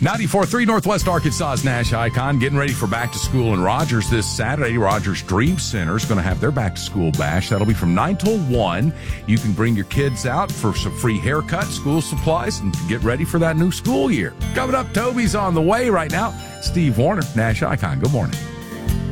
94.3 Northwest Arkansas's Nash Icon getting ready for back to school in Rogers this Saturday. Rogers Dream Center is going to have their back to school bash. That'll be from 9 till 1. You can bring your kids out for some free haircuts, school supplies, and get ready for that new school year. Coming up, Toby's on the way right now. Steve Warner, Nash Icon. Good morning.